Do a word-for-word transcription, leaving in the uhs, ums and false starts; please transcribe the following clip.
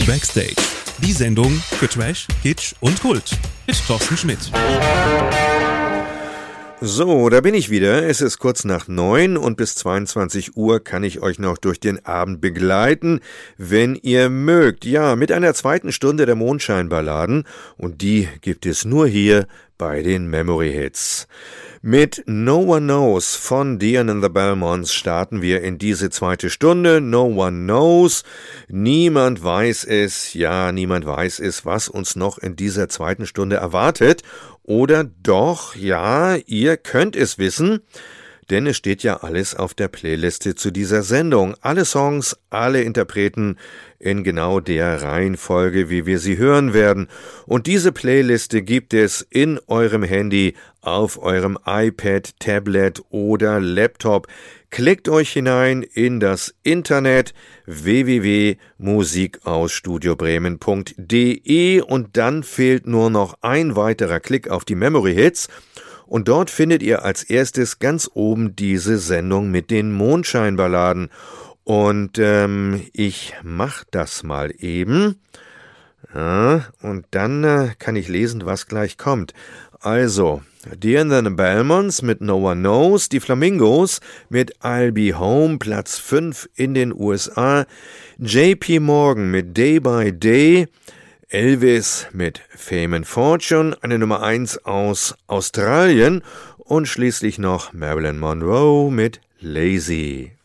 Backstage. Die Sendung für Trash, Kitsch und Kult mit Thorsten Schmidt. So, da bin ich wieder. Es ist kurz nach neun und bis zweiundzwanzig Uhr kann ich euch noch durch den Abend begleiten, wenn ihr mögt. Ja, mit einer zweiten Stunde der Mondscheinballaden und die gibt es nur hier bei den Memory Hits. Mit No One Knows von Dion and the Belmonts starten wir in diese zweite Stunde. No One Knows. Niemand weiß es, ja, niemand weiß es, was uns noch in dieser zweiten Stunde erwartet. Oder doch, ja, ihr könnt es wissen, denn es steht ja alles auf der Playliste zu dieser Sendung. Alle Songs, alle Interpreten in genau der Reihenfolge, wie wir sie hören werden. Und diese Playliste gibt es in eurem Handy, auf eurem iPad, Tablet oder Laptop. Klickt euch hinein in das Internet w w w punkt musik aus studio bremen punkt d e und dann fehlt nur noch ein weiterer Klick auf die Memory Hits. Und dort findet ihr als erstes ganz oben diese Sendung mit den Mondscheinballaden. Und ähm, ich mach das mal eben. Ja, und dann äh, kann ich lesen, was gleich kommt. Also, Dion and the Belmonts mit No One Knows, die Flamingos mit I'll Be Home, Platz fünf in den U S A, J P Morgan mit Day by Day, Elvis mit Fame and Fortune, eine Nummer eins aus Australien und schließlich noch Marilyn Monroe mit Lazy.